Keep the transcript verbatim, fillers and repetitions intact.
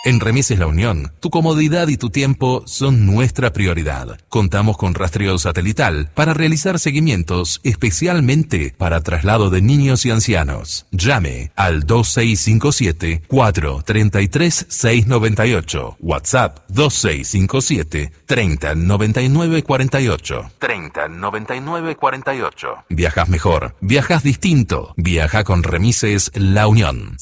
En Remises La Unión, tu comodidad y tu tiempo son nuestra prioridad. Contamos con rastreo satelital para realizar seguimientos especialmente para traslado de niños y ancianos. Llame al dos seis cinco siete, cuatro tres tres, seis nueve ocho. WhatsApp dos seis cinco siete, treinta, noventa y nueve cuarenta y ocho. treinta, noventa y nueve cuarenta y ocho. Viajas mejor, viajas distinto. Viaja con Remises La Unión.